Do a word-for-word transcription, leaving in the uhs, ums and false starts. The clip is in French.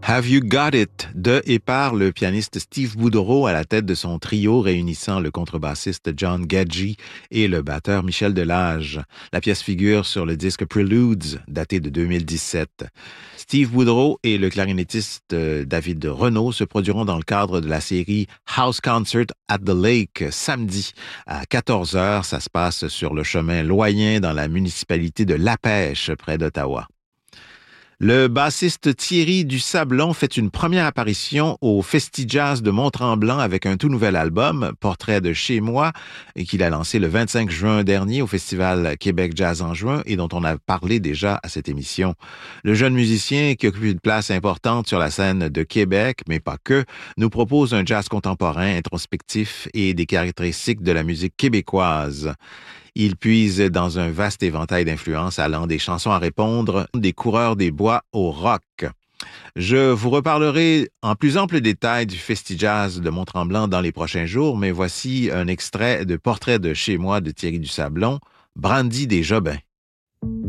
Have You Got It de et par le pianiste Steve Boudreau à la tête de son trio réunissant le contrebassiste John Gadji et le batteur Michel Delage. La pièce figure sur le disque Preludes daté de deux mille dix-sept. Steve Boudreau et le clarinettiste David Renaud se produiront dans le cadre de la série House Concert at the Lake samedi à quatorze heures. Ça se passe sur le chemin Loyen dans la municipalité de Lapèche près d'Ottawa. Le bassiste Thierry Dusablon fait une première apparition au Festi-Jazz de Mont-Tremblant avec un tout nouvel album, Portrait de chez moi, et qu'il a lancé le vingt-cinq juin dernier au Festival Québec Jazz en juin et dont on a parlé déjà à cette émission. Le jeune musicien qui occupe une place importante sur la scène de Québec, mais pas que, nous propose un jazz contemporain, introspectif et des caractéristiques de la musique québécoise. Il puise dans un vaste éventail d'influences allant des chansons à répondre, des coureurs des bois au rock. Je vous reparlerai en plus ample détail du Festi-Jazz de Mont-Tremblant dans les prochains jours, mais voici un extrait de Portrait de chez moi de Thierry Dusablon, Brandy des Jobins.